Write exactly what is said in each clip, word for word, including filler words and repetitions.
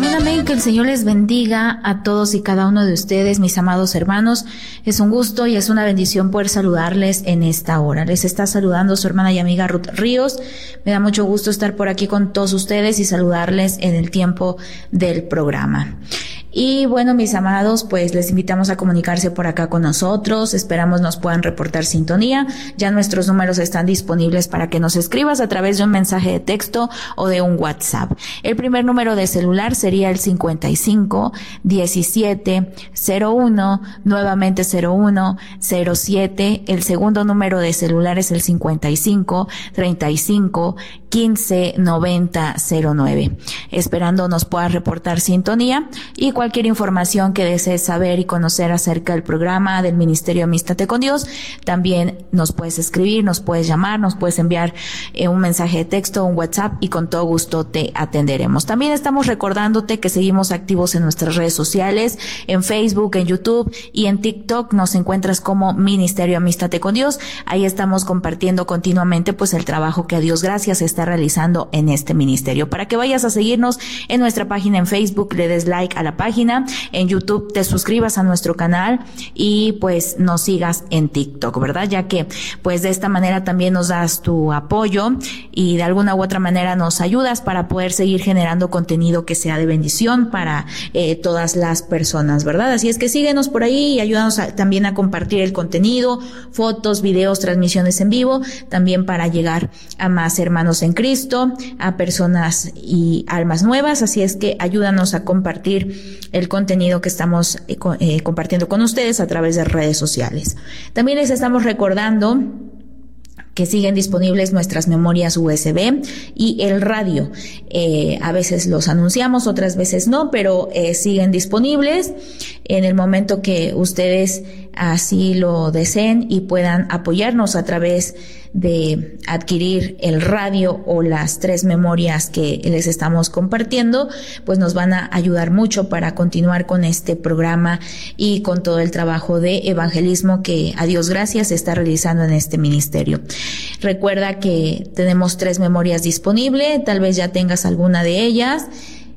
Amén, amén, que el Señor les bendiga a todos y cada uno de ustedes, mis amados hermanos. Es un gusto y es una bendición poder saludarles en esta hora. Les está saludando su hermana y amiga Ruth Ríos. Me da mucho gusto estar por aquí con todos ustedes y saludarles en el tiempo del programa. Y bueno, mis amados, pues les invitamos a comunicarse por acá con nosotros. Esperamos nos puedan reportar sintonía. Ya nuestros números están disponibles para que nos escribas a través de un mensaje de texto o de un WhatsApp. El primer número de celular sería el cincuenta y cinco, diecisiete, cero uno, nuevamente cero uno, cero siete. El segundo número de celular es el cincuenta y cinco, treinta y cinco, quince, noventa, cero nueve. Esperando nos puedas reportar sintonía y cualquier información que desees saber y conocer acerca del programa del Ministerio Amístate con Dios, también nos puedes escribir, nos puedes llamar, nos puedes enviar eh, un mensaje de texto, un WhatsApp y con todo gusto te atenderemos. También estamos recordándote que seguimos activos en nuestras redes sociales, en Facebook, en YouTube y en TikTok nos encuentras como Ministerio Amístate con Dios. Ahí estamos compartiendo continuamente pues el trabajo que a Dios gracias está realizando en este ministerio. Para que vayas a seguirnos en nuestra página en Facebook, le des like a la página, en YouTube te suscribas a nuestro canal y pues nos sigas en TikTok, ¿verdad? Ya que pues de esta manera también nos das tu apoyo y de alguna u otra manera nos ayudas para poder seguir generando contenido que sea de bendición para eh, todas las personas, ¿verdad? Así es que síguenos por ahí y ayúdanos a, también a compartir el contenido, fotos, videos, transmisiones en vivo, también para llegar a más hermanos en Cristo, a personas y almas nuevas. Así es que ayúdanos a compartir el contenido que estamos eh, eh, compartiendo con ustedes a través de redes sociales. También les estamos recordando que siguen disponibles nuestras memorias U S B y el radio. Eh, a veces los anunciamos, otras veces no, pero eh, siguen disponibles en el momento que ustedes así lo deseen y puedan apoyarnos a través de adquirir el radio o las tres memorias que les estamos compartiendo, pues nos van a ayudar mucho para continuar con este programa y con todo el trabajo de evangelismo que a Dios gracias se está realizando en este ministerio. Recuerda que tenemos tres memorias disponibles, tal vez ya tengas alguna de ellas,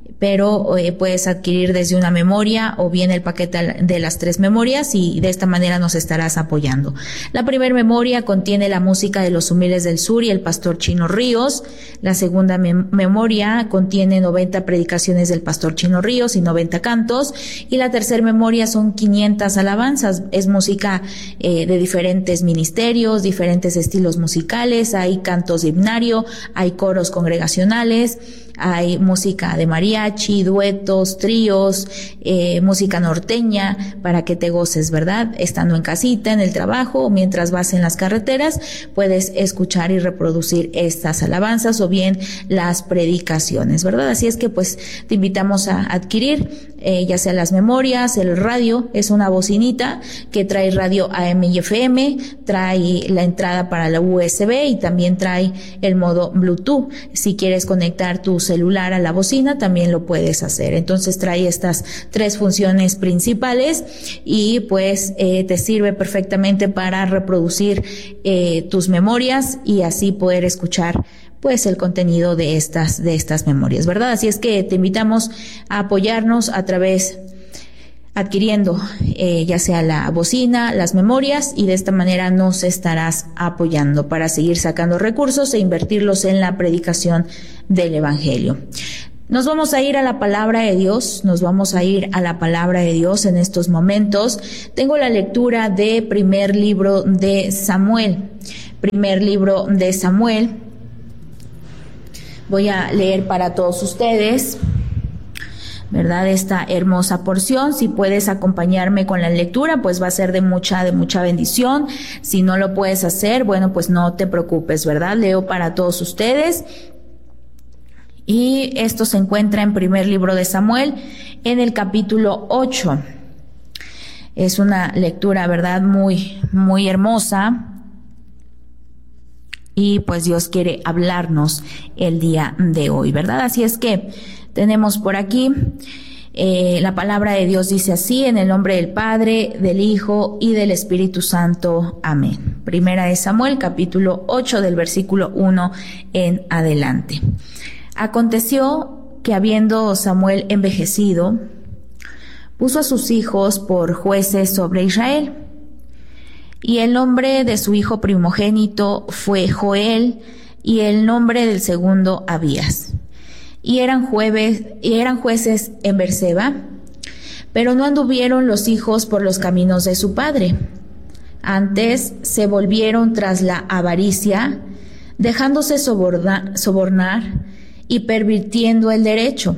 pero eh, puedes adquirir desde una memoria o bien el paquete de las tres memorias y de esta manera nos estarás apoyando. La primera memoria contiene la música de los humildes del sur y el pastor Chino Ríos. La segunda mem- memoria contiene noventa predicaciones del pastor Chino Ríos y noventa cantos. Y la tercera memoria son quinientas alabanzas. Es música eh, de diferentes ministerios, diferentes estilos musicales. Hay cantos de himnario, hay coros congregacionales, hay música de mariachi, duetos, tríos, eh, música norteña, para que te goces, ¿verdad? Estando en casita, en el trabajo, o mientras vas en las carreteras, puedes escuchar y reproducir estas alabanzas o bien las predicaciones, ¿verdad? Así es que pues te invitamos a adquirir eh, ya sea las memorias, el radio, es una bocinita que trae radio A M y F M, trae la entrada para la U S B y también trae el modo Bluetooth. Si quieres conectar tu celular a la bocina, también lo puedes hacer. Entonces trae estas tres funciones principales y pues eh, te sirve perfectamente para reproducir eh, tus memorias y así poder escuchar pues el contenido de estas de estas memorias, ¿verdad? Así es que te invitamos a apoyarnos a través adquiriendo eh, ya sea la bocina, las memorias y de esta manera nos estarás apoyando para seguir sacando recursos e invertirlos en la predicación del Evangelio. Nos vamos a ir a la palabra de Dios, nos vamos a ir a la palabra de Dios en estos momentos. Tengo la lectura de primer libro de Samuel, primer libro de Samuel. Voy a leer para todos ustedes, ¿verdad? Esta hermosa porción. Si puedes acompañarme con la lectura, pues va a ser de mucha, de mucha bendición. Si no lo puedes hacer, bueno, pues no te preocupes, ¿verdad? Leo para todos ustedes. Y esto se encuentra en primer libro de Samuel, en el capítulo ocho. Es una lectura, ¿verdad? Muy, muy hermosa. Y pues Dios quiere hablarnos el día de hoy, ¿verdad? Así es que tenemos por aquí, eh, la palabra de Dios dice así, en el nombre del Padre, del Hijo y del Espíritu Santo. Amén. Primera de Samuel, capítulo ocho, del versículo uno en adelante. Aconteció que habiendo Samuel envejecido, puso a sus hijos por jueces sobre Israel. Y el nombre de su hijo primogénito fue Joel, y el nombre del segundo Abías. Y eran, jueves, y eran jueces en Berseba, pero no anduvieron los hijos por los caminos de su padre. Antes se volvieron tras la avaricia, dejándose sobornar, sobornar y pervirtiendo el derecho.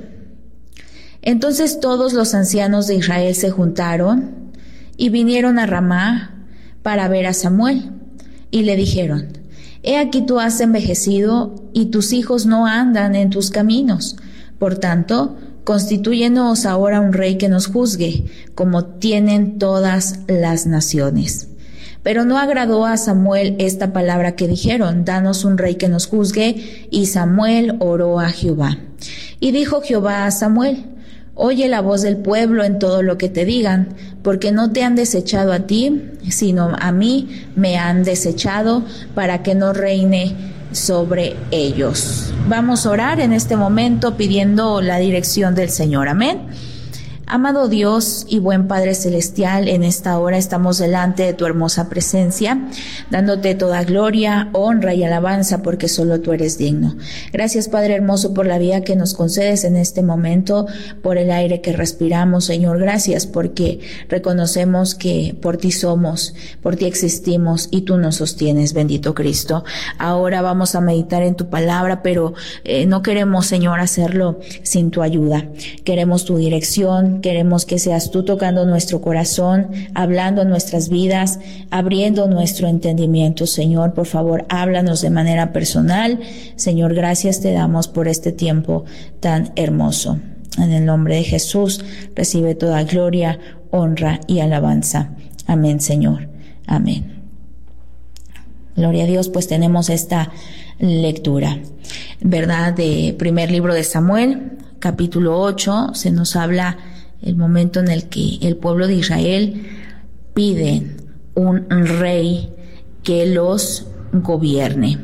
Entonces todos los ancianos de Israel se juntaron y vinieron a Ramá para ver a Samuel, y le dijeron: He aquí tú has envejecido y tus hijos no andan en tus caminos. Por tanto, constitúyenos ahora un rey que nos juzgue, como tienen todas las naciones. Pero no agradó a Samuel esta palabra que dijeron: Danos un rey que nos juzgue. Y Samuel oró a Jehová. Y dijo Jehová a Samuel: Oye la voz del pueblo en todo lo que te digan, porque no te han desechado a ti, sino a mí me han desechado, para que no reine sobre ellos. Vamos a orar en este momento pidiendo la dirección del Señor. Amén. Amado Dios y buen Padre Celestial, en esta hora estamos delante de tu hermosa presencia, dándote toda gloria, honra y alabanza, porque solo tú eres digno. Gracias, Padre hermoso, por la vida que nos concedes en este momento, por el aire que respiramos, Señor. Gracias porque reconocemos que por ti somos, por ti existimos y tú nos sostienes, bendito Cristo. Ahora vamos a meditar en tu palabra, pero eh, no queremos, Señor, hacerlo sin tu ayuda. Queremos tu dirección. Queremos que seas tú tocando nuestro corazón, hablando en nuestras vidas, abriendo nuestro entendimiento. Señor, por favor, háblanos de manera personal. Señor, gracias te damos por este tiempo tan hermoso. En el nombre de Jesús, recibe toda gloria, honra y alabanza. Amén, Señor. Amén. Gloria a Dios, pues tenemos esta lectura, ¿verdad? De primer libro de Samuel, capítulo ocho, se nos habla el momento en el que el pueblo de Israel pide un rey que los gobierne.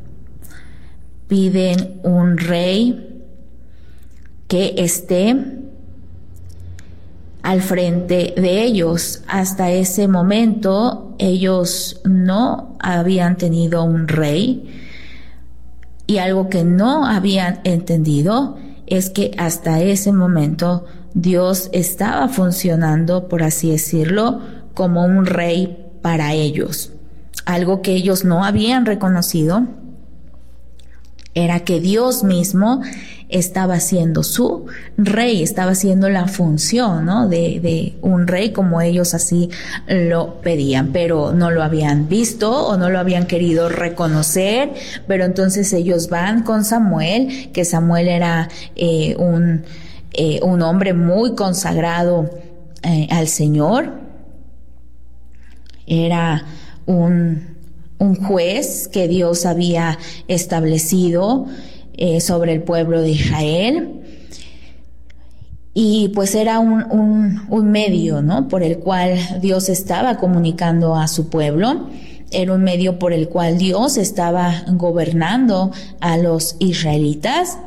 Piden un rey que esté al frente de ellos. Hasta ese momento ellos no habían tenido un rey, y algo que no habían entendido es que hasta ese momento Dios estaba funcionando, por así decirlo, como un rey para ellos. Algo que ellos no habían reconocido era que Dios mismo estaba siendo su rey, estaba haciendo la función, ¿no?, de, de un rey, como ellos así lo pedían, pero no lo habían visto o no lo habían querido reconocer. Pero entonces ellos van con Samuel, que Samuel era eh, un, eh, un hombre muy consagrado eh, al Señor, era un un juez que Dios había establecido eh, sobre el pueblo de Israel, y pues era un, un, un medio, ¿no?, por el cual Dios estaba comunicando a su pueblo. Era un medio por el cual Dios estaba gobernando a los israelitas.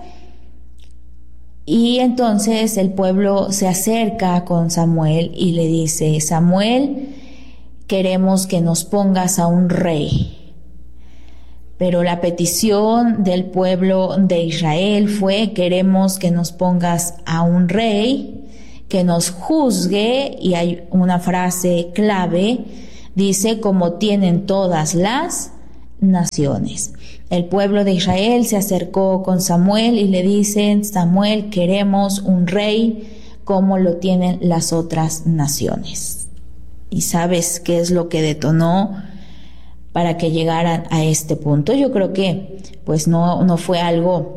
Y entonces el pueblo se acerca con Samuel y le dice: Samuel, queremos que nos pongas a un rey. Pero la petición del pueblo de Israel fue: queremos que nos pongas a un rey que nos juzgue. Y hay una frase clave, dice: como tienen todas las naciones. El pueblo de Israel se acercó con Samuel y le dicen: Samuel, queremos un rey como lo tienen las otras naciones. ¿Y sabes qué es lo que detonó para que llegaran a este punto? Yo creo que pues no, no fue algo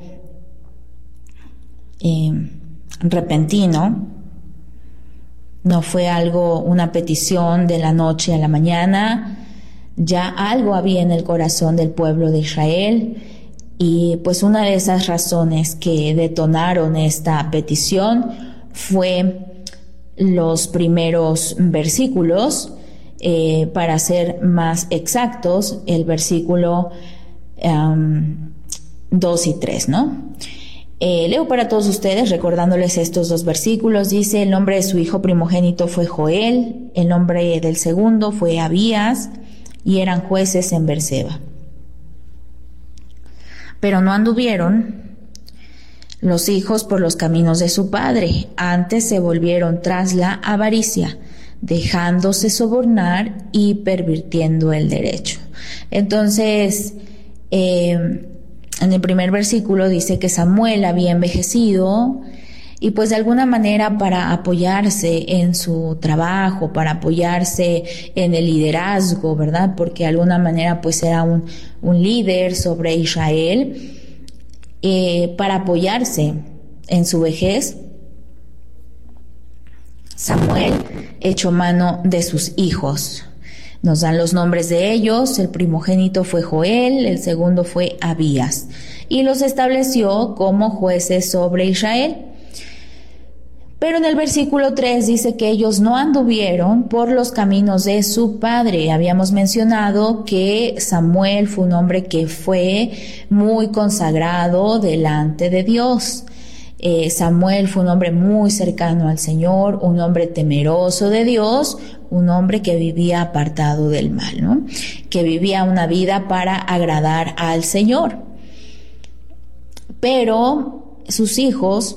eh, repentino, no fue algo, una petición de la noche a la mañana. Ya algo había en el corazón del pueblo de Israel, y pues una de esas razones que detonaron esta petición fue los primeros versículos, eh, para ser más exactos, el versículo um, dos y tres, ¿no? Eh, leo para todos ustedes recordándoles estos dos versículos. Dice: el nombre de su hijo primogénito fue Joel, el nombre del segundo fue Abías, y eran jueces en Berseba. Pero no anduvieron los hijos por los caminos de su padre, antes se volvieron tras la avaricia, dejándose sobornar y pervirtiendo el derecho. Entonces, eh, en el primer versículo dice que Samuel había envejecido y pues de alguna manera para apoyarse en su trabajo, para apoyarse en el liderazgo, ¿verdad? Porque de alguna manera pues era un, un líder sobre Israel, eh, para apoyarse en su vejez, Samuel echó mano de sus hijos. Nos dan los nombres de ellos: el primogénito fue Joel, el segundo fue Abías, y los estableció como jueces sobre Israel. Pero en el versículo tres dice que ellos no anduvieron por los caminos de su padre. Habíamos mencionado que Samuel fue un hombre que fue muy consagrado delante de Dios. Eh, Samuel fue un hombre muy cercano al Señor, un hombre temeroso de Dios, un hombre que vivía apartado del mal, ¿no? Que vivía una vida para agradar al Señor. Pero sus hijos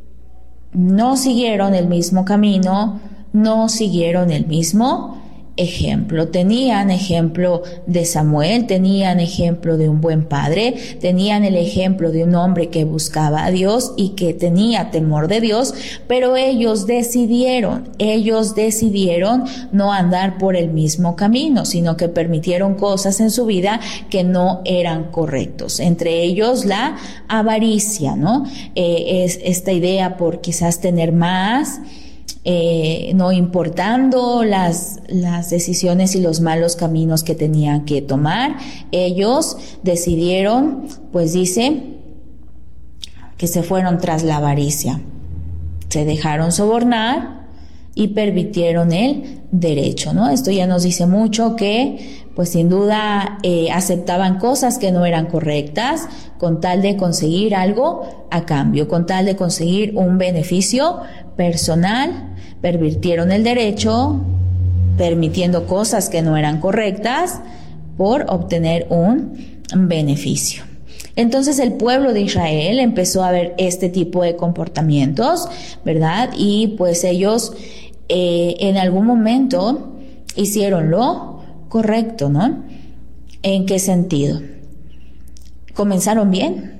no siguieron el mismo camino, no siguieron el mismo ejemplo. Tenían ejemplo de Samuel, tenían ejemplo de un buen padre, tenían el ejemplo de un hombre que buscaba a Dios y que tenía temor de Dios, pero ellos decidieron, ellos decidieron no andar por el mismo camino, sino que permitieron cosas en su vida que no eran correctos. Entre ellos la avaricia, ¿no? Eh, es esta idea por quizás tener más, Eh, no importando las, las decisiones y los malos caminos que tenían que tomar. Ellos decidieron, pues dice, que se fueron tras la avaricia, se dejaron sobornar y pervirtieron el derecho, ¿no? Esto ya nos dice mucho que, pues sin duda, eh, aceptaban cosas que no eran correctas con tal de conseguir algo a cambio, con tal de conseguir un beneficio personal. Pervirtieron el derecho, permitiendo cosas que no eran correctas por obtener un beneficio. Entonces el pueblo de Israel empezó a ver este tipo de comportamientos, ¿verdad? Y pues ellos eh, en algún momento hicieron lo correcto, ¿no? ¿En qué sentido? Comenzaron bien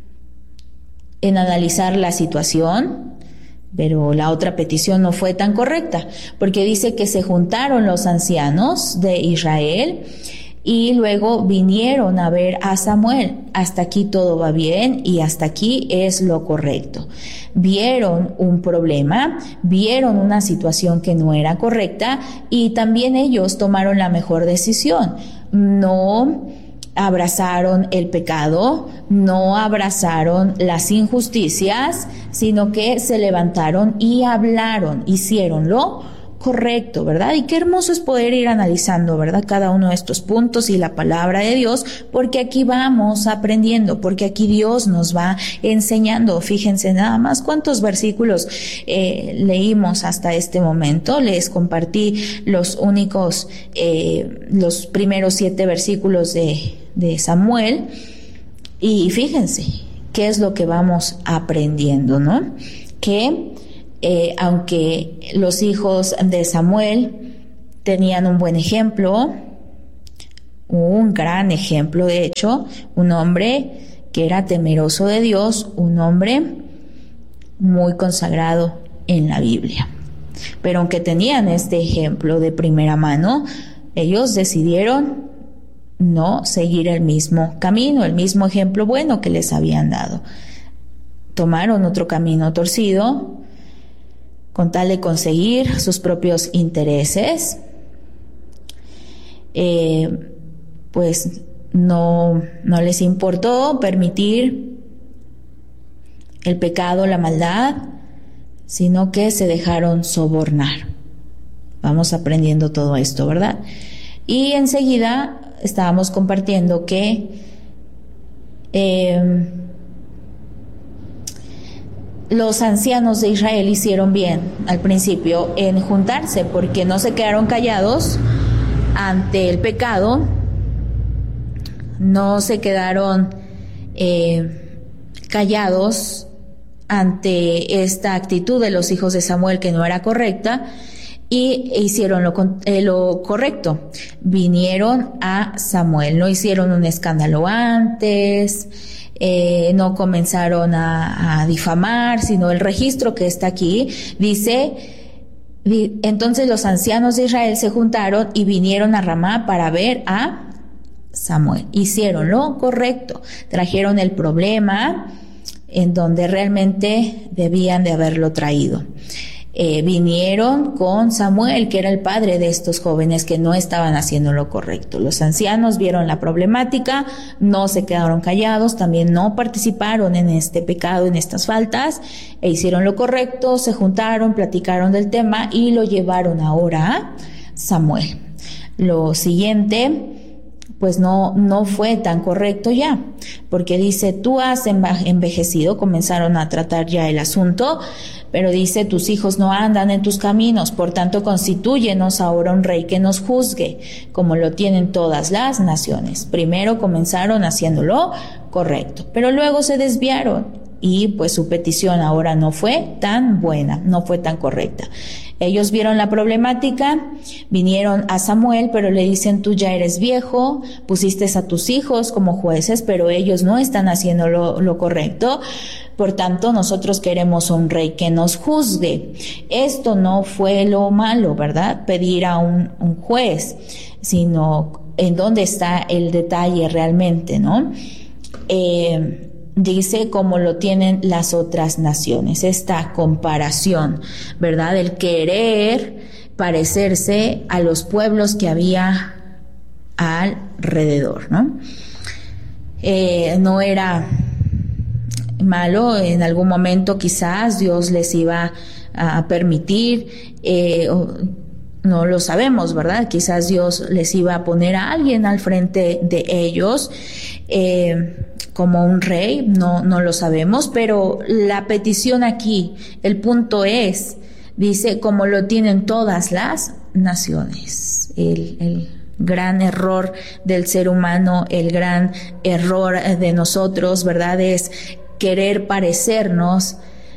en analizar la situación, pero la otra petición no fue tan correcta, porque dice que se juntaron los ancianos de Israel y luego vinieron a ver a Samuel. Hasta aquí todo va bien y hasta aquí es lo correcto. Vieron un problema, vieron una situación que no era correcta y también ellos tomaron la mejor decisión. No abrazaron el pecado, no abrazaron las injusticias, sino que se levantaron y hablaron, hicieron lo correcto, ¿verdad? Y qué hermoso es poder ir analizando, ¿verdad? Cada uno de estos puntos y la palabra de Dios, porque aquí vamos aprendiendo, porque aquí Dios nos va enseñando. Fíjense nada más cuántos versículos eh, leímos hasta este momento. Les compartí los únicos, eh, los primeros siete versículos de, de Samuel, y fíjense qué es lo que vamos aprendiendo, ¿no? Que Eh, aunque los hijos de Samuel tenían un buen ejemplo, un gran ejemplo de hecho, un hombre que era temeroso de Dios, un hombre muy consagrado en la Biblia. Pero aunque tenían este ejemplo de primera mano, ellos decidieron no seguir el mismo camino, el mismo ejemplo bueno que les habían dado. Tomaron otro camino torcido, con tal de conseguir sus propios intereses, eh, pues no, no les importó permitir el pecado, la maldad, sino que se dejaron sobornar. Vamos aprendiendo todo esto, ¿verdad? Y enseguida estábamos compartiendo que eh, los ancianos de Israel hicieron bien al principio en juntarse, porque no se quedaron callados ante el pecado, no se quedaron eh, callados ante esta actitud de los hijos de Samuel que no era correcta, y hicieron lo, eh, lo correcto. Vinieron a Samuel, no hicieron un escándalo antes, eh, no comenzaron a, a difamar, sino el registro que está aquí dice: entonces los ancianos de Israel se juntaron y vinieron a Ramá para ver a Samuel. Hicieron lo correcto, trajeron el problema en donde realmente debían de haberlo traído. Eh, vinieron con Samuel, que era el padre de estos jóvenes que no estaban haciendo lo correcto. Los ancianos vieron la problemática, no se quedaron callados, también no participaron en este pecado, en estas faltas, e hicieron lo correcto, se juntaron, platicaron del tema y lo llevaron ahora a Samuel. Lo siguiente, pues no, no fue tan correcto ya, porque dice: tú has envejecido, comenzaron a tratar ya el asunto, pero dice: tus hijos no andan en tus caminos, por tanto constitúyenos ahora un rey que nos juzgue, como lo tienen todas las naciones. Primero comenzaron haciéndolo correcto, pero luego se desviaron y pues su petición ahora no fue tan buena, no fue tan correcta. Ellos vieron la problemática, vinieron a Samuel, pero le dicen: tú ya eres viejo, pusiste a tus hijos como jueces, pero ellos no están haciendo lo, lo correcto. Por tanto, nosotros queremos un rey que nos juzgue. Esto no fue lo malo, ¿verdad? Pedir a un, un juez, sino en dónde está el detalle realmente, ¿no? Eh, Dice como lo tienen las otras naciones, esta comparación, ¿verdad? El querer parecerse a los pueblos que había alrededor, ¿no? Eh, no era malo, en algún momento quizás Dios les iba a permitir, eh, no lo sabemos, ¿verdad? Quizás Dios les iba a poner a alguien al frente de ellos, eh, como un rey, no, no lo sabemos, pero la petición aquí, el punto es, dice, como lo tienen todas las naciones. El, el gran error del ser humano, el gran error de nosotros, ¿verdad?, es querer parecernos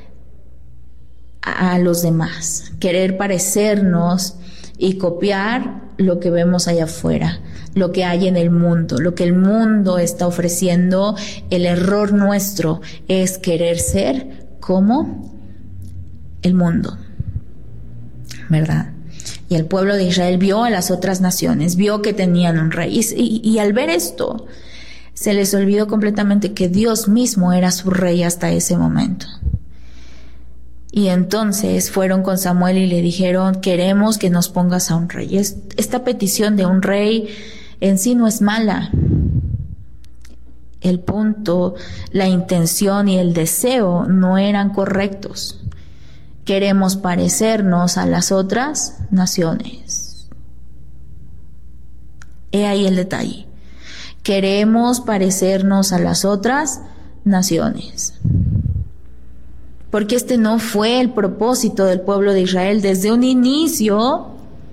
a los demás, querer parecernos y copiar lo que vemos allá afuera, lo que hay en el mundo, lo que el mundo está ofreciendo. El error nuestro es querer ser como el mundo, ¿verdad? Y el pueblo de Israel vio a las otras naciones, vio que tenían un rey, y, y, y al ver esto, se les olvidó completamente que Dios mismo era su rey hasta ese momento. Y entonces fueron con Samuel y le dijeron: queremos que nos pongas a un rey. Esta petición de un rey en sí no es mala. El punto, la intención y el deseo no eran correctos. Queremos parecernos a las otras naciones. He ahí el detalle. Queremos parecernos a las otras naciones. Porque este no fue el propósito del pueblo de Israel. Desde un inicio,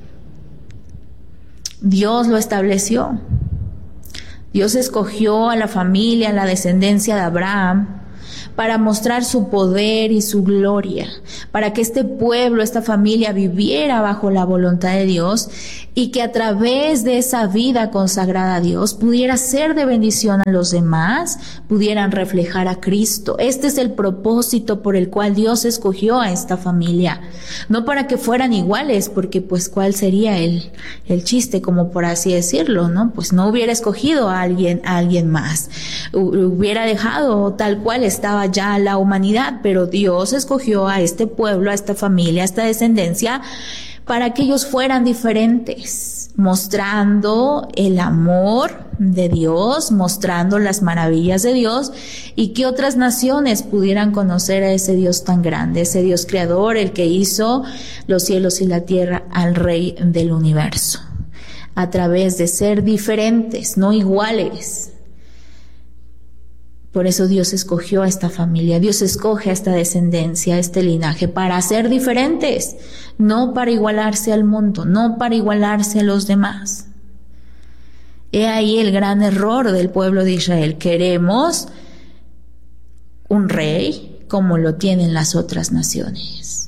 Dios lo estableció. Dios escogió a la familia, a la descendencia de Abraham, para mostrar su poder y su gloria, para que este pueblo, esta familia viviera bajo la voluntad de Dios y que a través de esa vida consagrada a Dios pudiera ser de bendición a los demás, pudieran reflejar a Cristo. Este es el propósito por el cual Dios escogió a esta familia, no para que fueran iguales, porque pues cuál sería el, el chiste, como por así decirlo, ¿no? Pues no hubiera escogido a alguien, a alguien más, hubiera dejado tal cual estaba ya la humanidad, pero Dios escogió a este pueblo, a esta familia, a esta descendencia, para que ellos fueran diferentes, mostrando el amor de Dios, mostrando las maravillas de Dios, y que otras naciones pudieran conocer a ese Dios tan grande, ese Dios creador, el que hizo los cielos y la tierra, al Rey del universo, a través de ser diferentes, no iguales. Por eso Dios escogió a esta familia, Dios escoge a esta descendencia, a este linaje, para ser diferentes, no para igualarse al mundo, no para igualarse a los demás. He ahí el gran error del pueblo de Israel. Queremos un rey como lo tienen las otras naciones.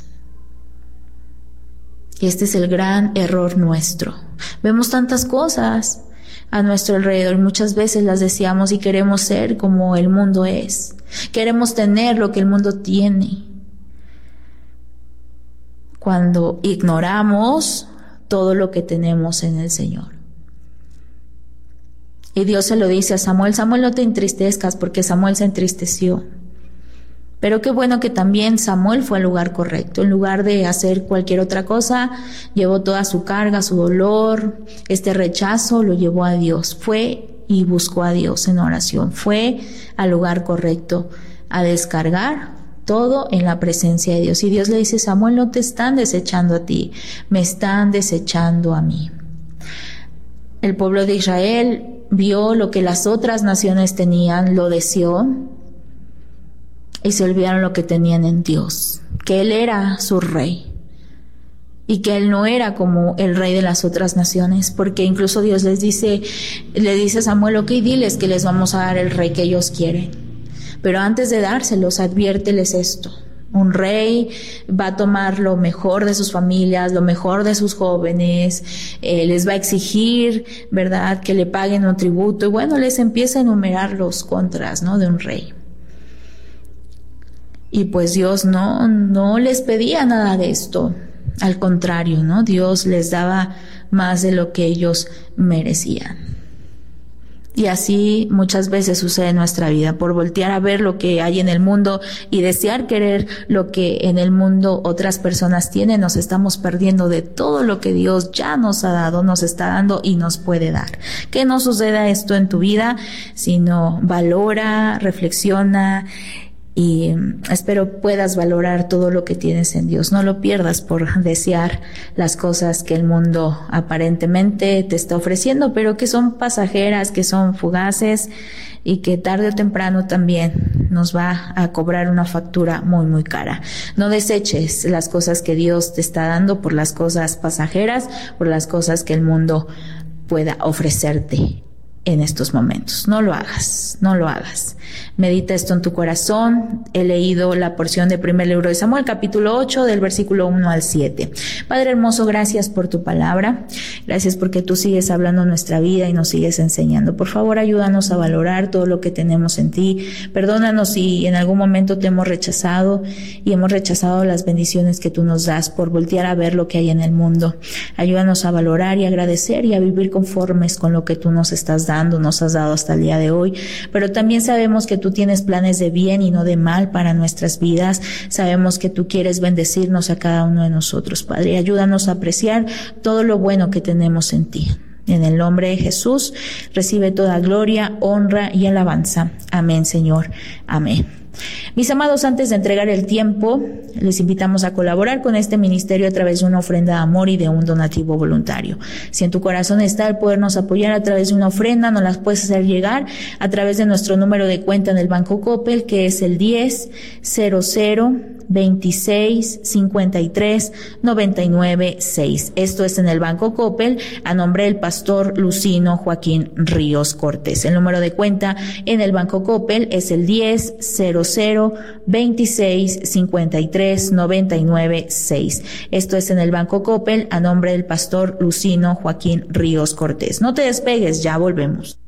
Y este es el gran error nuestro. Vemos tantas cosas a nuestro alrededor, muchas veces las deseamos y queremos ser como el mundo es. Queremos tener lo que el mundo tiene. Cuando ignoramos todo lo que tenemos en el Señor. Y Dios se lo dice a Samuel: Samuel, no te entristezcas, porque Samuel se entristeció. Pero qué bueno que también Samuel fue al lugar correcto. En lugar de hacer cualquier otra cosa, llevó toda su carga, su dolor, este rechazo, lo llevó a Dios. Fue y buscó a Dios en oración. Fue al lugar correcto a descargar todo en la presencia de Dios. Y Dios le dice: Samuel, no te están desechando a ti, me están desechando a mí. El pueblo de Israel vio lo que las otras naciones tenían, lo deseó, y se olvidaron lo que tenían en Dios, que Él era su rey y que Él no era como el rey de las otras naciones, porque incluso Dios les dice, le dice a Samuel: ok, diles que les vamos a dar el rey que ellos quieren, pero antes de dárselos, adviérteles esto: un rey va a tomar lo mejor de sus familias, lo mejor de sus jóvenes, eh, les va a exigir, ¿verdad?, que le paguen un tributo, y bueno, les empieza a enumerar los contras, ¿no?, de un rey. Y pues Dios no, no les pedía nada de esto, al contrario, ¿no? Dios les daba más de lo que ellos merecían. Y así muchas veces sucede en nuestra vida, por voltear a ver lo que hay en el mundo y desear querer lo que en el mundo otras personas tienen, nos estamos perdiendo de todo lo que Dios ya nos ha dado, nos está dando y nos puede dar. Que no suceda esto en tu vida, sino valora, reflexiona, y espero puedas valorar todo lo que tienes en Dios. No lo pierdas por desear las cosas que el mundo aparentemente te está ofreciendo, pero que son pasajeras, que son fugaces y que tarde o temprano también nos va a cobrar una factura muy, muy cara. No deseches las cosas que Dios te está dando por las cosas pasajeras, por las cosas que el mundo pueda ofrecerte en estos momentos. No lo hagas, no lo hagas. Medita esto en tu corazón. He leído la porción de primer libro de Samuel, capítulo ocho, del versículo uno al siete. Padre hermoso, gracias por tu palabra. Gracias porque tú sigues hablando en nuestra vida y nos sigues enseñando. Por favor, ayúdanos a valorar todo lo que tenemos en ti. Perdónanos si en algún momento te hemos rechazado y hemos rechazado las bendiciones que tú nos das por voltear a ver lo que hay en el mundo. Ayúdanos a valorar y agradecer y a vivir conformes con lo que tú nos estás dando, nos has dado hasta el día de hoy, pero también sabemos que tú tienes planes de bien y no de mal para nuestras vidas. Sabemos que tú quieres bendecirnos a cada uno de nosotros, Padre. Ayúdanos a apreciar todo lo bueno que tenemos en ti. En el nombre de Jesús, recibe toda gloria, honra y alabanza. Amén, Señor. Amén. Mis amados, antes de entregar el tiempo, les invitamos a colaborar con este ministerio a través de una ofrenda de amor y de un donativo voluntario. Si en tu corazón está el podernos apoyar a través de una ofrenda, nos las puedes hacer llegar a través de nuestro número de cuenta en el Banco Coppel, que es el diez cero cero veintiséis cincuenta y tres noventa y nueve seis. Esto es en el Banco Coppel, a nombre del pastor Lucino Joaquín Ríos Cortés. El número de cuenta en el Banco Coppel es el diez cero cero veintiséis cincuenta y tres noventa y nueve seis. Esto es en el Banco Coppel, a nombre del pastor Lucino Joaquín Ríos Cortés. No te despegues, ya volvemos.